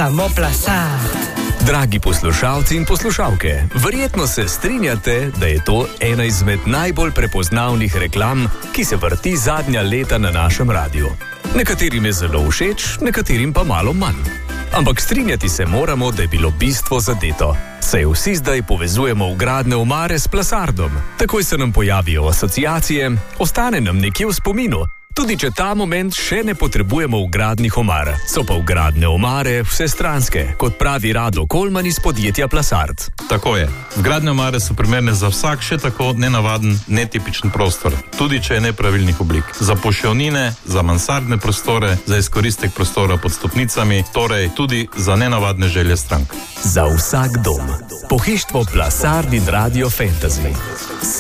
samo Plasard. Dragi poslušalci in poslušalke, verjetno se strinjate, da je to ena izmed najbolj prepoznavnih reklam, ki se vrti zadnja leta na našem radiju. Nekaterim je zelo všeč, nekaterim pa malo manj. Ampak strinjati se moramo, da je bilo bistvo zadeto. Saj vsi zdaj povezujemo vgradne omare s Plasardom. Takoj se nam pojavijo asociacije, ostane nam nekje v spominu. Tudi če ta moment še ne potrebujemo vgradnih omar, so pa vgradne omare vsestranske, kot pravi Rado Kolman iz podjetja Plasard. Tako je. Vgradne omare so primerne za vsak še tako nenavaden, netipičen prostor, tudi če je nepravilnih oblik. Za poševnine, za mansardne prostore, za izkoristek prostora pod stopnicami, torej tudi za nenavadne želje strank. Za vsak dom. Pohištvo Plasard in Radio Fantasy.